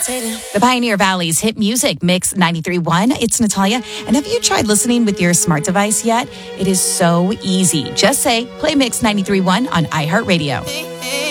The Pioneer Valley's hit music mix 93.1. It's Natalia. And have you tried listening with your smart device yet? It is so easy. Just say play Mix 93.1 on iHeartRadio.